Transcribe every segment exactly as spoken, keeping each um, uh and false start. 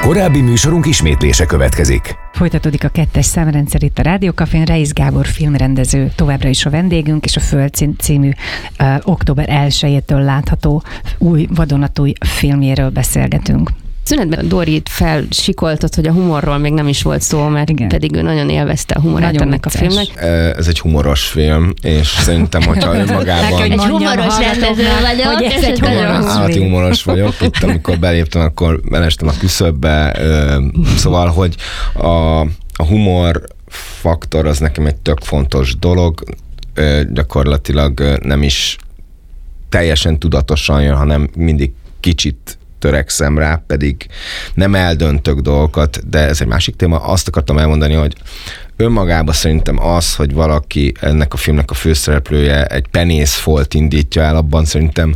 Korábbi műsorunk ismétlése következik. Folytatódik a kettes számrendszer itt a Rádió Cafén. Reisz Gábor filmrendező továbbra is a vendégünk, és a Föld című uh, október elsejétől látható új vadonatúj filmjéről beszélgetünk. Szünetben Dorit felsikoltott, hogy a humorról még nem is volt szó, mert igen. pedig ő nagyon élvezte a humorát nagyon ennek vicces. A filmnek. Ez egy humoros film, és szerintem, hogyha önmagában... Egy humoros rendező vagyok, hogy ez egy humoros Állati humoros vagyok. Itt, amikor beléptem, akkor belestem a küszöbbe. Szóval, hogy a, a humor faktor az nekem egy tök fontos dolog. Gyakorlatilag nem is teljesen tudatosan jön, hanem mindig kicsit törekszem rá, pedig nem eldöntök dolgokat, de ez egy másik téma. Azt akartam elmondani, hogy önmagában szerintem az, hogy valaki ennek a filmnek a főszereplője egy penészfolt indítja el, abban szerintem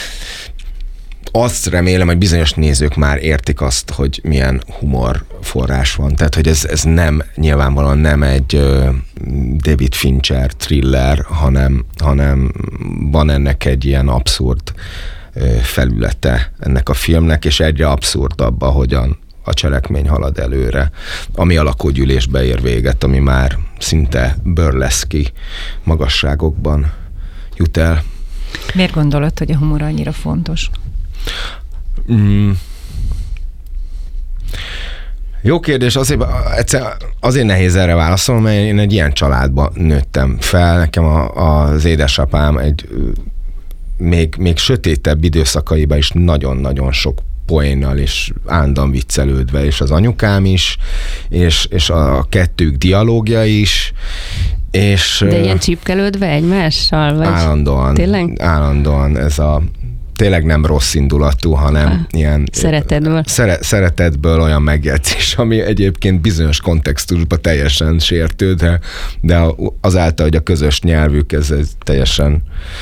azt remélem, hogy bizonyos nézők már értik azt, hogy milyen humorforrás van. Tehát, hogy ez, ez nem, nyilvánvalóan nem egy uh, David Fincher thriller, hanem, hanem van ennek egy ilyen abszurd felülete ennek a filmnek, és egyre abszurdabb, ahogyan a cselekmény halad előre, ami a lakógyűlésbe ér véget, ami már szinte burleszki magasságokban jut el. Miért gondolod, hogy a humor annyira fontos? Mm. Jó kérdés, azért, azért nehéz erre válaszolni, mert én egy ilyen családban nőttem fel. Nekem a, az édesapám egy Még, még sötétebb időszakaiban is nagyon-nagyon sok poénnal és állandóan viccelődve, és az anyukám is, és, és a kettők dialógia is, és... De ilyen csípkelődve egymással? Vagy állandóan. Tényleg? Állandóan ez a tényleg nem rossz indulatú, hanem ah, ilyen... Szeretetből. Szere, szeretetből olyan megjegyzés, ami egyébként bizonyos kontextusban teljesen sértő, de, de azáltal, hogy a közös nyelvük, ez, ez teljesen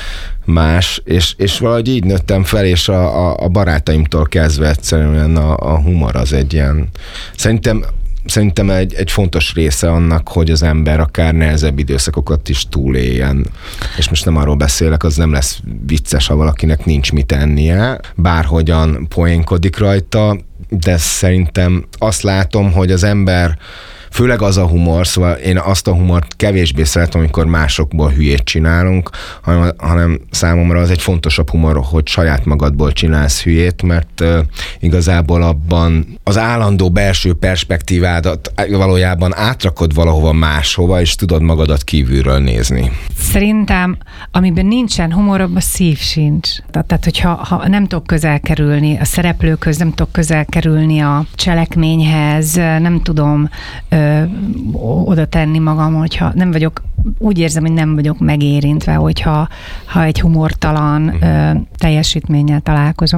más, és, és valahogy így nőttem fel, és a, a, a barátaimtól kezdve egyszerűen a, a humor az egy ilyen, szerintem, szerintem egy, egy fontos része annak, hogy az ember akár nehezebb időszakokat is túléljen. És most nem arról beszélek, az nem lesz vicces, ha valakinek nincs mit ennie, bárhogyan poénkodik rajta, de szerintem azt látom, hogy az ember főleg az a humor, szóval én azt a humort kevésbé szeretem, amikor másokból hülyét csinálunk, hanem, hanem számomra az egy fontosabb humor, hogy saját magadból csinálsz hülyét, mert uh, igazából abban az állandó belső perspektívádat valójában átrakod valahova máshova, és tudod magadat kívülről nézni. Szerintem, amiben nincsen humor, abban szív sincs. Tehát, hogyha ha nem tudok közel kerülni a szereplőkhöz, nem tudok közel kerülni a cselekményhez, nem tudom ö, oda tenni magam, hogyha nem vagyok, úgy érzem, hogy nem vagyok megérintve, hogyha ha egy humortalan ö, teljesítménnyel találkozom.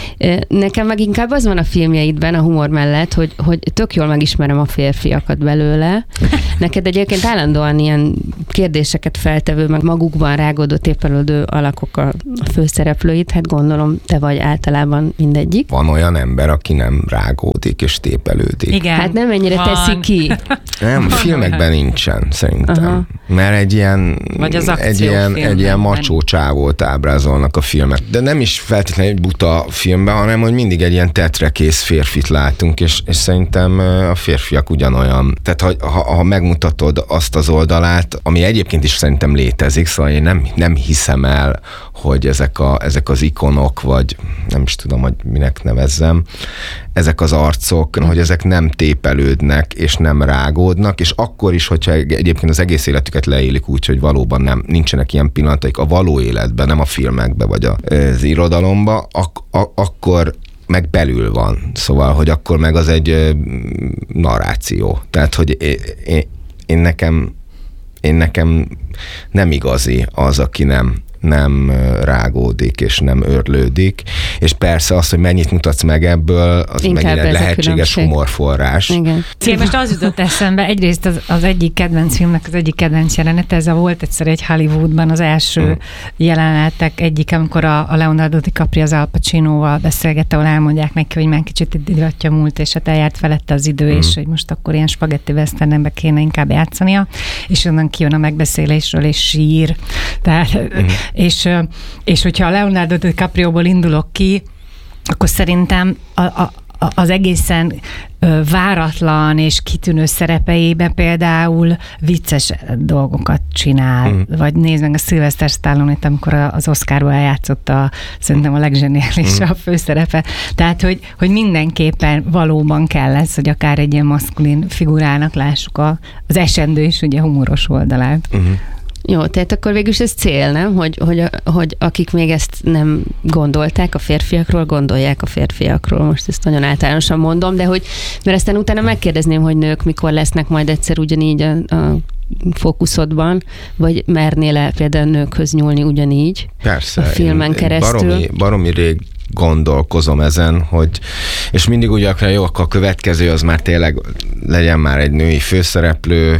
Nekem meg inkább az van a filmjeidben a humor mellett, hogy, hogy tök jól megismerem a férfiakat belőle. Neked egyébként állandóan ilyen kérdéseket feltevő, meg magukban rágódó, tépelődő alakok a, a főszereplőit, hát gondolom te vagy általában mindegyik. Van olyan ember, aki nem rágódik és tépelődik. Igen. Hát nem ennyire van. Teszi ki. Nem, a filmekben nincsen, szerintem. Aha. Mert egy ilyen, egy ilyen, egy ilyen macsó csávót ábrázolnak a filmek. De nem is feltétlenül egy buta filmben, hanem hogy mindig egy ilyen tetrekész férfit látunk, és, és szerintem a férfiak ugyanolyan. Tehát ha, ha, ha megmutatod azt az oldalát, ami egyébként is szerintem létezik, szóval én nem, nem hiszem el, hogy ezek, a, ezek az ikonok, vagy nem is tudom, hogy minek nevezzem, ezek az arcok, hogy ezek nem tépelődnek, és nem rágódnak, és akkor is, hogyha egyébként az egész életüket leélik úgy, hogy valóban nem, nincsenek ilyen pillanataik a való életben, nem a filmekben, vagy az irodalomban, ak- a- akkor meg belül van. Szóval, hogy akkor meg az egy narráció. Tehát, hogy én, én, én nekem én nekem nem igazi az, aki nem nem rágódik, és nem őrlődik, és persze az, hogy mennyit mutatsz meg ebből, az inkább megint egy lehetséges humorforrás. Igen. Én most az jutott eszembe, egyrészt az, az egyik kedvenc filmnek az egyik kedvenc jelenete, ez a volt egyszer egy Hollywoodban az első mm. jelenetek egyik, amikor a, a Leonardo DiCaprio az Al Pacinoval beszélget, ahol elmondják neki, hogy már kicsit idivatja múlt, és hát eljárt felette az idő, mm. és hogy most akkor ilyen spagetti westernbe kéne inkább játszania, és onnan kijön a megbeszélésről, és sír. Tehát, mm. És, és hogyha a Leonardo DiCaprioból indulok ki, akkor szerintem a, a, az egészen váratlan és kitűnő szerepeiben például vicces dolgokat csinál, mm. vagy nézd meg a Sylvester Stallone-t, amikor az Oscarban eljátszotta szerintem a legzseniálisabb mm. főszerepe. Tehát, hogy, hogy mindenképpen valóban kell lesz, hogy akár egy ilyen maszkulin figurának lássuk a, az esendő és ugye humoros oldalát. Mm. Jó, tehát akkor végülis ez cél, nem? Hogy, hogy, hogy akik még ezt nem gondolták a férfiakról, gondolják a férfiakról. Most ezt nagyon általánosan mondom, de hogy, mert aztán utána megkérdezném, hogy nők mikor lesznek majd egyszer ugyanígy a, a fókuszodban, vagy mernél-e például nőkhöz nyúlni ugyanígy? Persze, a filmen én, keresztül? Baromi, baromi rég gondolkozom ezen, hogy, és mindig úgy akár jó, akkor a következő az már tényleg legyen már egy női főszereplő,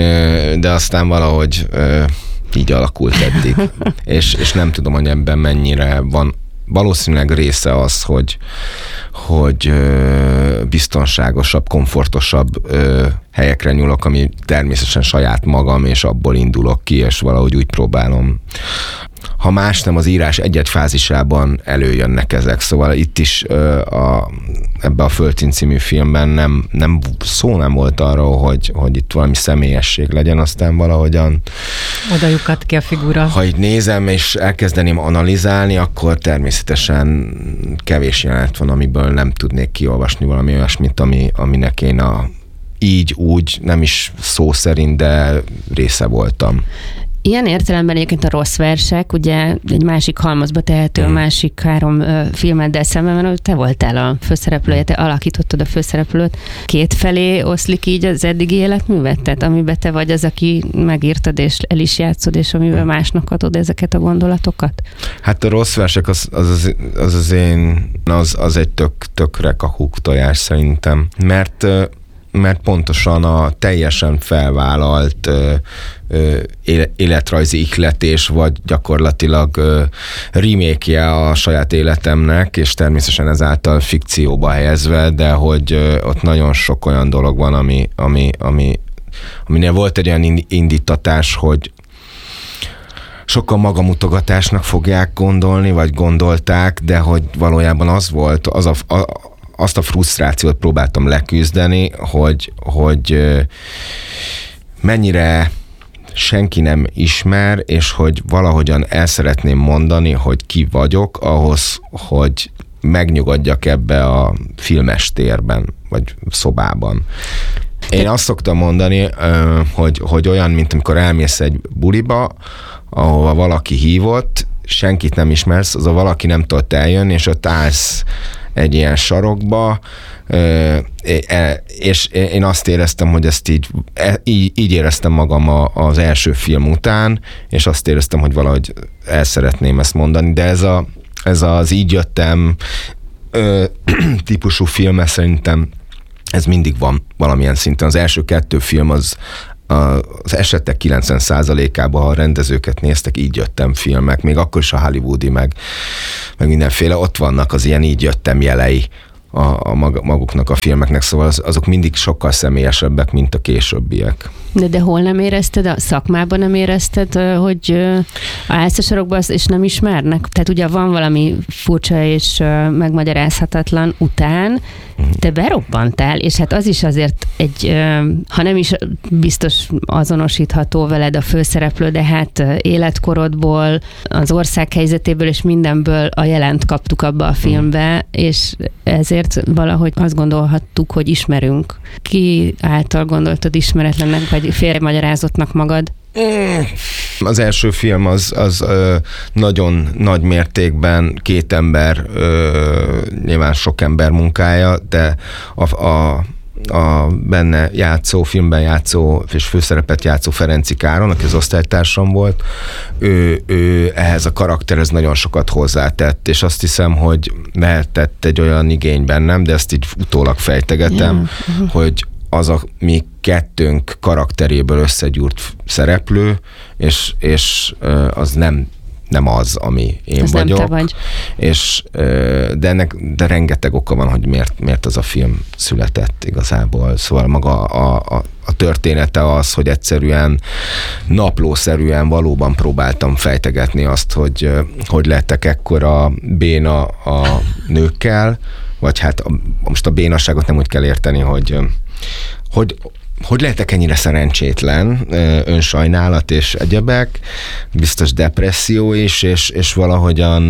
de aztán valahogy így alakult eddig. és, és nem tudom, hogy ebben mennyire van. Valószínűleg része az, hogy, hogy biztonságosabb, komfortosabb helyekre nyúlok, ami természetesen saját magam, és abból indulok ki, és valahogy úgy próbálom. Ha más nem, az írás egy-egy fázisában előjönnek ezek, szóval itt is a, ebbe a Földtűn című filmben nem, nem szó nem volt arról, hogy, hogy itt valami személyesség legyen, aztán valahogyan oda lyukadt ki a figura. Ha így nézem, és elkezdeném analizálni, akkor természetesen kevés jelenet van, amiből nem tudnék kiolvasni valami olyasmit, ami, aminek én a így, úgy, nem is szó szerint, de része voltam. Ilyen értelemben egyébként a Rossz versek, ugye egy másik halmazba tehető, a másik három ö, filmeddel szemben, mert te voltál a főszereplője, te alakítottad a főszereplőt. Két felé oszlik így az eddigi életművet? Tehát amiben te vagy az, aki megírtad és el is játszod, és amiben másnak adod ezeket a gondolatokat? Hát a Rossz versek az az, az, az, az én, az, az egy tök, tök rekahúk tojás szerintem, mert mert pontosan a teljesen felvállalt ö, ö, életrajzi ihletés, vagy gyakorlatilag ö, remake-je a saját életemnek, és természetesen ezáltal fikcióba helyezve, de hogy ö, ott nagyon sok olyan dolog van, ami, ami, ami, aminél volt egy olyan indítatás, hogy sokan magamutogatásnak fogják gondolni, vagy gondolták, de hogy valójában az volt, az a, a azt a frusztrációt próbáltam leküzdeni, hogy, hogy mennyire senki nem ismer, és hogy valahogyan el szeretném mondani, hogy ki vagyok, ahhoz, hogy megnyugodjak ebbe a filmes térben, vagy szobában. Én azt szoktam mondani, hogy, hogy olyan, mint amikor elmész egy buliba, ahova valaki hívott, senkit nem ismersz, az a valaki nem tudott eljönni, és ott állsz egy ilyen sarokba, és én azt éreztem, hogy ezt így, így, így éreztem magam az első film után, és azt éreztem, hogy valahogy el szeretném ezt mondani, de ez, a, ez az így jöttem típusú film, szerintem ez mindig van valamilyen szinten. Az első kettő film az az esetek kilencven százalékában, ha a rendezőket néztek, így jöttem filmek, még akkor is a hollywoodi, meg, meg mindenféle, ott vannak az ilyen így jöttem jelei a, a maguknak a filmeknek, szóval az, azok mindig sokkal személyesebbek, mint a későbbiek. De, de hol nem érezted, a szakmában nem érezted, hogy állsz a sarokba, és nem ismernek? Tehát ugye van valami furcsa és megmagyarázhatatlan után, te berobbantál, és hát az is azért egy, ha nem is biztos azonosítható veled a főszereplő, de hát életkorodból, az ország helyzetéből és mindenből a jelent kaptuk abba a filmbe, és ezért valahogy azt gondolhattuk, hogy ismerünk. Ki által gondoltad ismeretlennek, vagy félremagyarázottnak magad? Az első film az, az ö, nagyon nagy mértékben két ember, ö, nyilván sok ember munkája, de a, a, a benne játszó, filmben játszó és főszerepet játszó Ferenczy Káron, aki az osztálytársam volt, ő, ő ehhez a karakterhez nagyon sokat hozzátett, és azt hiszem, hogy lehetett egy olyan igény bennem, de ezt így utólag fejtegetem, yeah. uh-huh. hogy az a mi kettőnk karakteréből összegyúrt szereplő, és, és az nem, nem az, ami én az vagyok. Nem te vagy. És, de, ennek, de rengeteg oka van, hogy miért, miért az a film született igazából. Szóval maga a, a, a története az, hogy egyszerűen naplószerűen valóban próbáltam fejtegetni azt, hogy hogy lettek ekkora béna a nőkkel, vagy hát a, most a bénasságot nem úgy kell érteni, hogy, hogy hogy lehetek ennyire szerencsétlen, önsajnálat és egyebek, biztos depresszió is, és, és valahogyan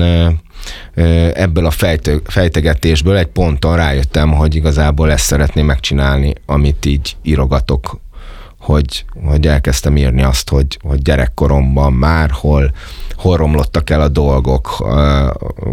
ebből a fejte, fejtegetésből egy ponton rájöttem, hogy igazából ezt szeretném megcsinálni, amit így írogatok, hogy, hogy elkezdtem írni azt, hogy, hogy gyerekkoromban már hol, hol romlottak el a dolgok, a,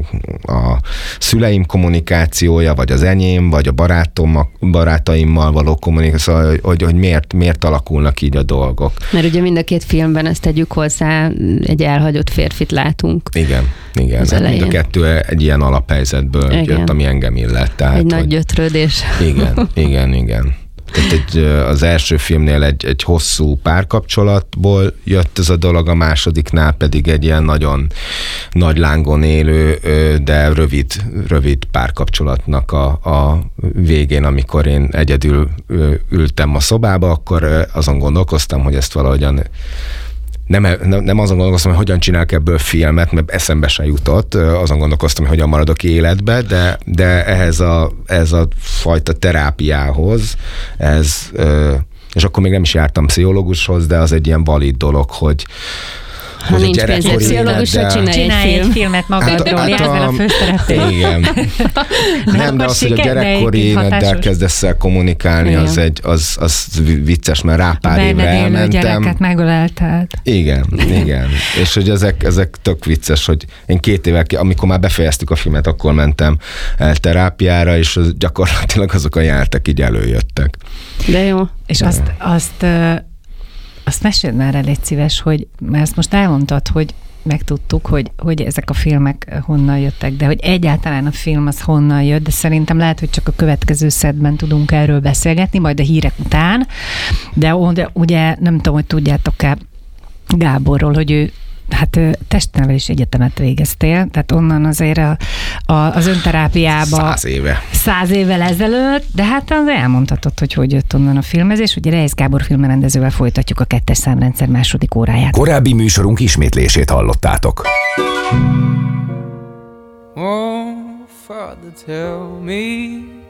a szüleim kommunikációja, vagy az enyém, vagy a barátom, barátaimmal való kommunikáció, hogy, hogy, hogy miért, miért alakulnak így a dolgok. Mert ugye mind a két filmben, ezt tegyük hozzá, egy elhagyott férfit látunk. Igen, igen. Hát mind a kettő egy ilyen alaphelyzetből igen. jött, ami engem illet. Tehát, egy nagy gyötrődés. Igen, igen, igen. Tehát egy, az első filmnél egy, egy hosszú párkapcsolatból jött ez a dolog, a másodiknál pedig egy ilyen nagyon nagy lángon élő, de rövid, rövid párkapcsolatnak a, a végén, amikor én egyedül ültem a szobába, akkor azon gondolkoztam, hogy ezt valahogyan Nem, nem azon gondolkoztam, hogy hogyan csinálok ebből filmet, mert eszembe se jutott, azon gondolkoztam, hogy hogyan maradok életbe, de, de ehhez a, ehhez a fajta terápiához, ez, és akkor még nem is jártam pszichológushoz, de az egy ilyen valid dolog, hogy ha nincs pénz, egy pszichológusra csinálj, csinálj egy, egy filmet magadról, hát, játsz el a főszerepét. Igen. Nem, de az, hogy a gyerekkori éneddel kezdesz el kommunikálni, az, egy, az, az vicces, mert rá pár évre elmentem. gyereket megölelted. Igen, igen. És hogy ezek, ezek tök vicces, hogy én két évvel, amikor már befejeztük a filmet, akkor mentem el terápiára, és gyakorlatilag azok a jártak így előjöttek. De jó. És azt, azt Azt meséld már el, légy szíves, hogy, mert ezt most elmondtad, hogy megtudtuk, hogy, hogy ezek a filmek honnan jöttek, de hogy egyáltalán a film az honnan jött, de szerintem lehet, hogy csak a következő szedben tudunk erről beszélgetni, majd a hírek után, de ugye nem tudom, hogy tudjátok-e Gáborról, hogy ő hát testnevelési egyetemet végeztél, tehát onnan azért a, a, az önterápiába száz éve. Száz évvel ezelőtt, de hát elmondhatod, hogy hogy jött onnan a filmezés. Ugye Reisz Gábor filmrendezővel folytatjuk a kettes számrendszer második óráját. Korábbi műsorunk ismétlését hallottátok. Oh, Father, tell me